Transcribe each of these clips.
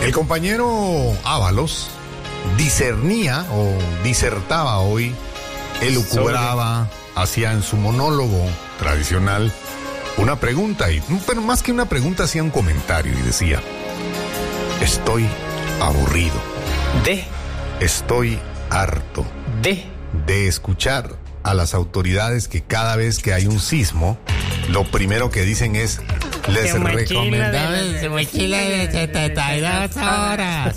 El compañero Ábalos discernía o disertaba hoy, elucubraba, hacía en su monólogo tradicional una pregunta, pero más que una pregunta hacía un comentario y decía: estoy aburrido. Estoy harto. De escuchar a las autoridades que cada vez que hay un sismo, lo primero que dicen es: les recomendamos su mochila de 72 horas.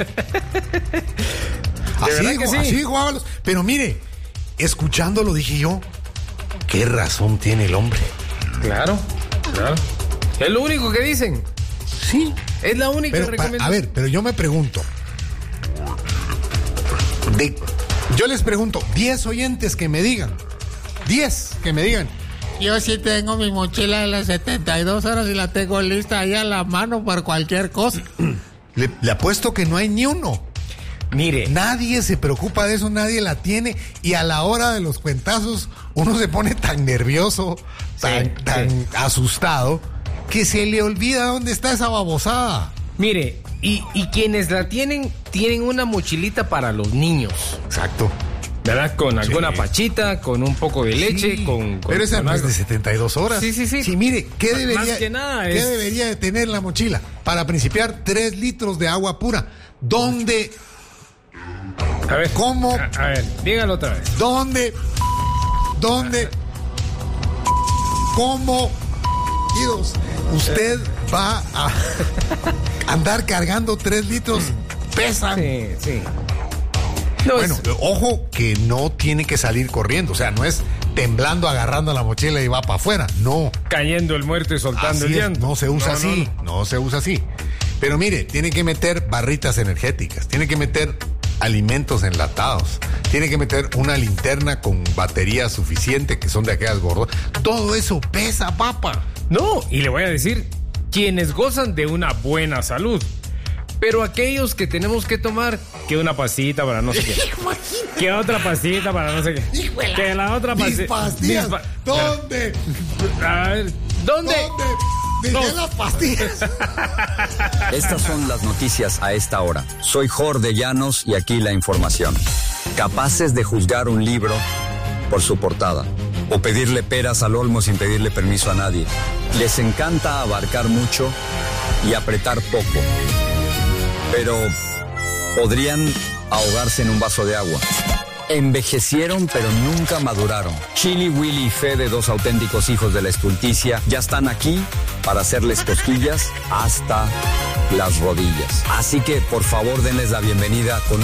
Así dijo Ábalos. Pero mire, escuchándolo dije yo, ¿qué razón tiene el hombre? Claro. Es lo único que dicen. Sí. Es la única recomendación. A ver, pero yo me pregunto. Yo les pregunto, 10 oyentes que me digan. 10 que me digan. Yo sí tengo mi mochila de las 72 horas y la tengo lista ahí a la mano para cualquier cosa. Le apuesto que no hay ni uno. Mire. Nadie se preocupa de eso, nadie la tiene. Y a la hora de los cuentazos, uno se pone tan nervioso, tan asustado, que se le olvida dónde está esa babosada. Mire, y quienes la tienen una mochilita para los niños. Exacto. ¿Verdad? Con alguna pachita, con un poco de leche, con pero esa no es de 72 horas. Sí. Sí, mire, ¿qué debería de tener la mochila? Para principiar, 3 litros de agua pura. ¿Dónde? A ver. ¿Cómo? A ver, dígalo otra vez. ¿Dónde? ¿Cómo? Dios, usted va a andar cargando 3 litros. Pesan. Sí. No, bueno, ojo que no tiene que salir corriendo, o sea, no es temblando, agarrando la mochila y va para afuera, no. Cayendo el muerto y soltando el llanto. No se usa así, no se usa así. Pero mire, tiene que meter barritas energéticas, tiene que meter alimentos enlatados, tiene que meter una linterna con batería suficiente, que son de aquellas gordas. Todo eso pesa, papá. No, y le voy a decir, quienes gozan de una buena salud. Pero aquellos que tenemos que tomar, que una pastillita para no sé qué, que otra pastillita para no sé qué, que la otra pastillas. ¿Dónde? A ver, ¿dónde? Dejé las pastillas. Estas son las noticias a esta hora. Soy Jorge Llanos y aquí la información. Capaces de juzgar un libro por su portada o pedirle peras al olmo sin pedirle permiso a nadie. Les encanta abarcar mucho y apretar poco. Pero podrían ahogarse en un vaso de agua. Envejecieron pero nunca maduraron. Chili, Willy y Fede, 2 auténticos hijos de la estulticia, ya están aquí para hacerles cosquillas hasta las rodillas. Así que por favor denles la bienvenida con